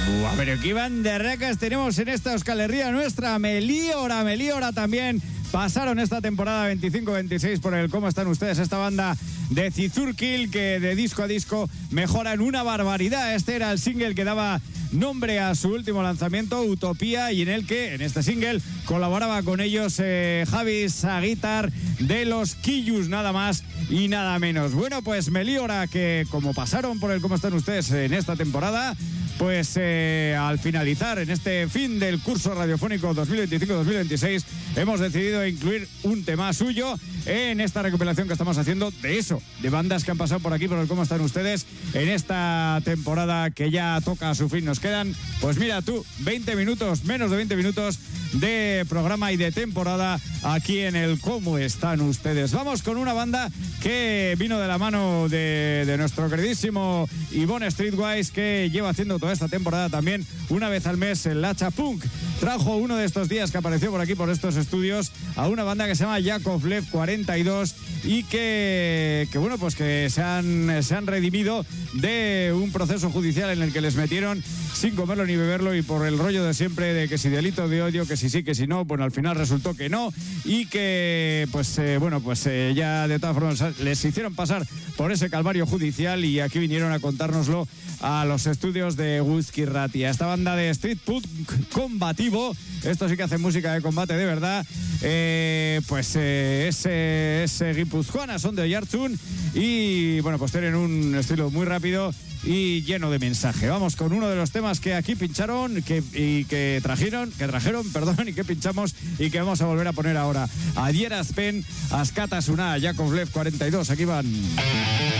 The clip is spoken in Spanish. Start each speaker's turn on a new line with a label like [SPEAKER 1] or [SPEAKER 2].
[SPEAKER 1] Pero qué banderracas tenemos en esta Euskal Herria nuestra. Meliora también. Pasaron esta temporada 25-26 por el ¿Cómo están ustedes? Esta banda de Zizurkil que de disco a disco mejoran una barbaridad. Este era el single que daba nombre a su último lanzamiento, Utopía, y en el que, en este single, colaboraba con ellos Javi Saguitar de los Quillus, nada más y nada menos. Bueno, pues Meliora, que como pasaron por el ¿Cómo están ustedes? En esta temporada, pues al finalizar en este fin del curso radiofónico 2025-2026 hemos decidido incluir un tema suyo en esta recopilación que estamos haciendo de eso, de bandas que han pasado por aquí por el ¿Cómo están ustedes? En esta temporada que ya toca a su fin. Nos quedan, pues mira tú, 20 minutos, menos de 20 minutos de programa y de temporada aquí en el ¿Cómo están ustedes? Vamos con una banda que vino de la mano de nuestro queridísimo Ivonne Streetwise, que lleva haciendo toda esta temporada también una vez al mes el Lacha Punk. Trajo uno de estos días que apareció por aquí por estos estudios a una banda que se llama Yakovlev 42 y que bueno, pues que se han redimido de un proceso judicial en el que les metieron sin comerlo ni beberlo y por el rollo de siempre de que si delito de odio, que si sí, que si no, bueno, al final resultó que no y que ya de todas formas les hicieron pasar por ese calvario judicial y aquí vinieron a contárnoslo a los estudios de Whisky Ratia. Esta banda de street punk combativo, esto sí que hace música de combate de verdad, es guipuzcoana, son de Oiartzun y bueno, pues tienen un estilo muy rápido y lleno de mensaje. Vamos con uno de los temas que aquí pincharon que trajeron, y que pinchamos y que vamos a volver a poner ahora. Adierazpen, Askatasuna, Yakovlev 42, aquí van.